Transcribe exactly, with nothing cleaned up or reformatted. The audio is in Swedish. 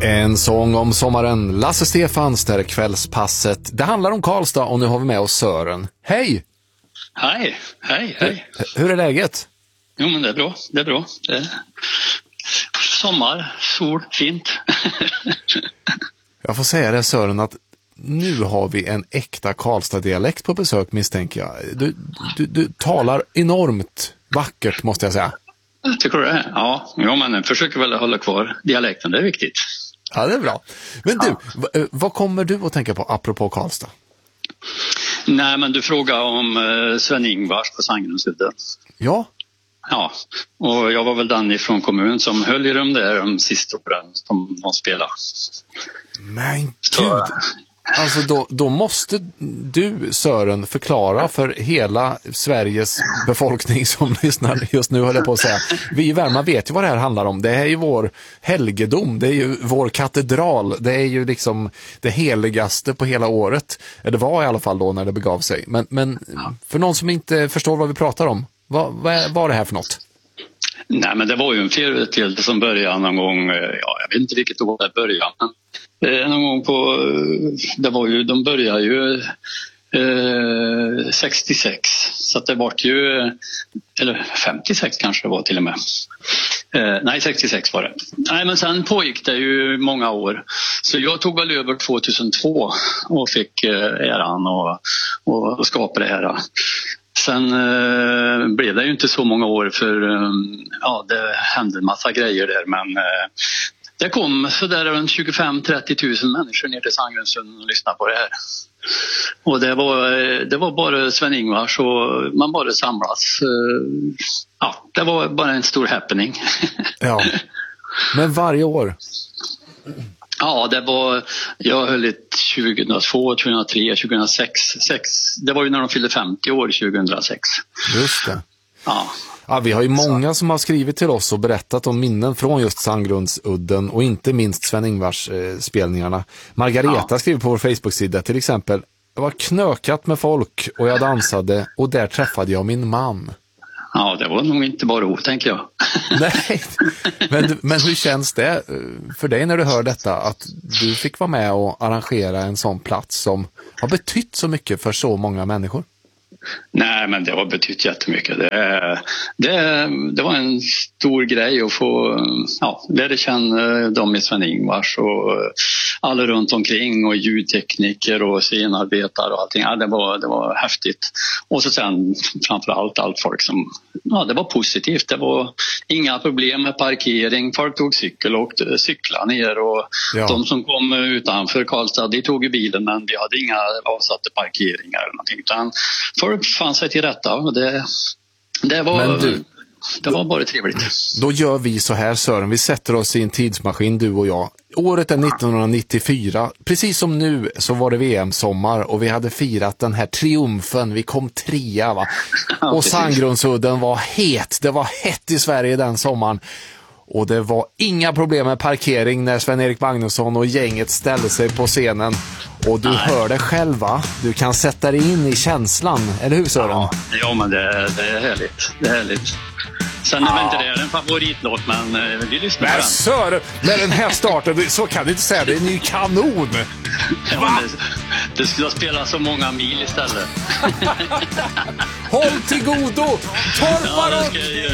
En sång om sommaren, Lasse Stefans, där kvällspasset. Det handlar om Karlstad och nu har vi med oss Sören. Hej! Hej, hej, hej. Hur, hur är läget? Jo, men det är bra, det är bra. Det är sommar, sol, fint. Jag får säga det, Sören, att nu har vi en äkta Karlstad-dialekt på besök, misstänker jag. Du, du, du talar enormt vackert, måste jag säga. Tycker du det? Ja, ja, men försöker väl hålla kvar dialekten, det är viktigt. Ja, det är bra. Men du, Ja. v- vad kommer du att tänka på apropå Karlstad? Nej, men du frågar om eh, Sven-Ingvars på Sandgrundsudden. Ja, Ja, och jag var väl den ifrån kommun som höll i dem där de sista åren som de spelade. men Så, gud. Alltså då, då måste du, Sören, förklara för hela Sveriges befolkning som lyssnar just nu, höll jag på att säga. Vi i Värmland vet ju vad det här handlar om. Det är ju vår helgedom, det är ju vår katedral, det är ju liksom det heligaste på hela året. Det var i alla fall då när det begav sig. Men, men för någon som inte förstår vad vi pratar om, vad, vad var det här för något? Nej, men det var ju en företeelse som började någon gång, ja, jag vet inte vilket år det började, men eh, någon gång på, det var ju, de började ju eh, sextiosex, så att det var ju, eller femtiosex kanske det var till och med. Eh, nej, sextiosex var det. Nej, men sen pågick det ju många år. Så jag tog väl över tjugohundratvå och fick eh, äran och, och, och skapa det här. Sen eh, blev det ju inte så många år för eh, ja, det hände en massa grejer där, men eh, det kom så där tjugofem till trettio tusen människor ner till Sandgrundsudden och lyssnade på det här. Och det var, det var bara Sven-Ingvars och man bara samlas. Eh, ja, det var bara en stor happening. Ja, men varje år. Ja, det var, jag höll ett tjugohundratvå, tjugohundratre, tjugohundrasex. Sex, det var ju när de fyllde femtio år tjugohundrasex. Just det. Ja. Ja, vi har ju många som har skrivit till oss och berättat om minnen från just Sandgrundsudden och inte minst Sven-Ingvars eh, spelningarna. Margareta Ja. skriver på vår Facebook-sida till exempel: det var knökat med folk och jag dansade och där träffade jag min man. Ja, det var nog inte bara ord, tänker jag. Nej, men, men hur känns det för dig när du hör detta, att du fick vara med och arrangera en sån plats som har betytt så mycket för så många människor? Nej, men det har betytt jättemycket. Det, det, det var en stor grej att få ja, lära känna dem i Sven-Ingvars och alla runt omkring och ljudtekniker och scenarbetare och allting. Ja, det var, det var häftigt. Och så sen framförallt allt folk som, ja, det var positivt. Det var inga problem med parkering. Folk tog cykel och cykla ner och Ja. de som kom utanför Karlstad, de tog ju bilen, men vi hade inga avsatta parkeringar eller någonting, utan folk fann sig till rätta och det, det var Men du, det var bara trevligt. Då gör vi så här, Sören, vi sätter oss i en tidsmaskin, du och jag. Året är nittonhundranittiofyra, precis som nu så var det V M-sommar och vi hade firat den här triumfen, vi kom trea, va? Ja, Och precis. Sandgrundsudden var het, det var hett i Sverige den sommaren. Och det var inga problem med parkering när Sven-Erik Magnusson och gänget ställde sig på scenen. Och du Nej. hör det själva, du kan sätta dig in i känslan, eller hur, Sören? Ja, ja, men det, det är härligt. Det är härligt. Sen är väl inte det en favoritlåt, men eh, vi lyssnar på Men den. Sören, med den här starten, så kan du inte säga, det är en ny kanon! Ja, men det, det skulle spela så många mil istället. Håll till godo! Torpa Ja, det runt! ska jag göra.